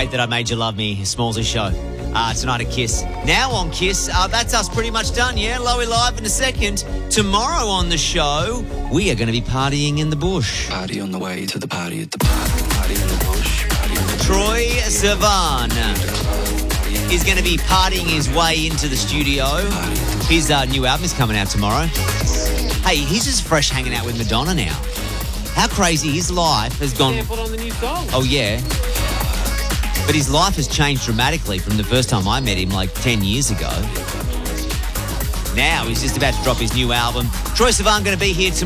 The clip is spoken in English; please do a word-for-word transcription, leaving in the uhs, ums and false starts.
Hate That I Made You Love Me, Smallsy Show. Uh, tonight at Kiss. Now on Kiss, uh, that's us pretty much done, yeah? Lowy live in a second. Tomorrow on the show, we are going to be partying in the bush. Party on the way to the party at the party, party in the bush, party in the bush. Troy Sivan is going to be partying his way into the studio. His uh, new album is coming out tomorrow. Hey, he's just fresh hanging out with Madonna now. How crazy his life has gone. Sampled on the new song. Oh, yeah. But his life has changed dramatically from the first time I met him like ten years ago. Now he's just about to drop his new album. Troy Sivan going to be here tomorrow.